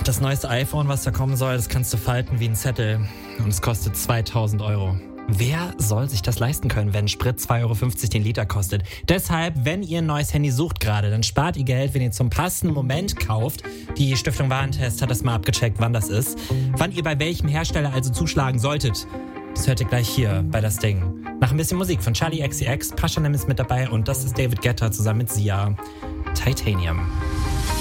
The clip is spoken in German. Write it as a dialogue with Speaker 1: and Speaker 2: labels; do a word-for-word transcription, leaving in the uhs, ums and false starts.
Speaker 1: das neueste iPhone, was da kommen soll, das kannst du falten wie ein Zettel. Und es kostet zweitausend Euro. Wer soll sich das leisten können, wenn Sprit zwei Euro fünfzig den Liter kostet? Deshalb, wenn ihr ein neues Handy sucht gerade, dann spart ihr Geld, wenn ihr zum passenden Moment kauft. Die Stiftung Warentest hat das mal abgecheckt, wann das ist. Wann ihr bei welchem Hersteller also zuschlagen solltet, das hört ihr gleich hier bei Das Ding. Nach ein bisschen Musik von Charli X C X, Pashanim ist mit dabei und das ist David Guetta zusammen mit Sia. Titanium.